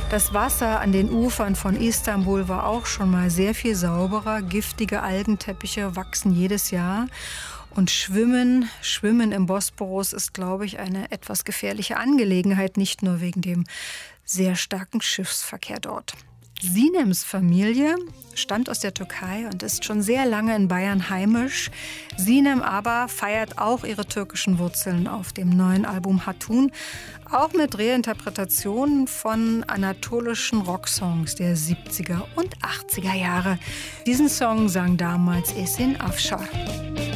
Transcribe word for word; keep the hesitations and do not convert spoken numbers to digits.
Das Wasser an den Ufern von Istanbul war auch schon mal sehr viel sauberer. Giftige Algenteppiche wachsen jedes Jahr. Und Schwimmen, Schwimmen im Bosporus ist, glaube ich, eine etwas gefährliche Angelegenheit, nicht nur wegen dem sehr starken Schiffsverkehr dort. Sinems Familie stammt aus der Türkei und ist schon sehr lange in Bayern heimisch. Sinem aber feiert auch ihre türkischen Wurzeln auf dem neuen Album Hatun, auch mit Reinterpretationen von anatolischen Rocksongs der siebziger und achtziger Jahre. Diesen Song sang damals Esin Afshar.